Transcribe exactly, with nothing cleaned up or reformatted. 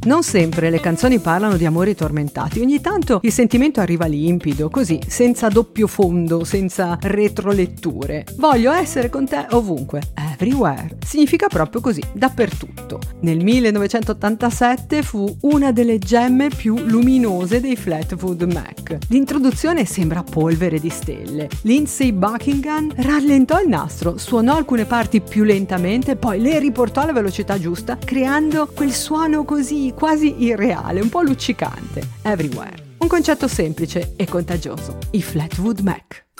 Non sempre le canzoni parlano di amori tormentati, ogni tanto il sentimento arriva limpido, così, senza doppio fondo, senza retroletture. Voglio essere con te ovunque, everywhere. Significa proprio così, dappertutto. Nel millenovecentottantasette fu una delle gemme più luminose dei Fleetwood Mac. L'introduzione sembra polvere di stelle. Lindsey Buckingham rallentò il nastro, suonò alcune parti più lentamente, poi le riportò alla velocità giusta, creando quel suono così quasi irreale, un po' luccicante. Everywhere. Un concetto semplice e contagioso. I Fleetwood Mac.